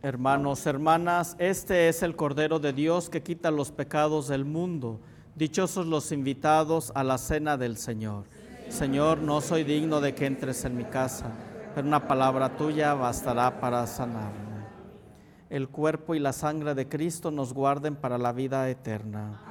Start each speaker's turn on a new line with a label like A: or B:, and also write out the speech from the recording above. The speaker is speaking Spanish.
A: Hermanos, hermanas, este es el Cordero de Dios que quita los pecados del mundo. Dichosos los invitados a la cena del Señor. Señor, no soy digno de que entres en mi casa, pero una palabra tuya bastará para sanarme. El cuerpo y la sangre de Cristo nos guarden para la vida eterna.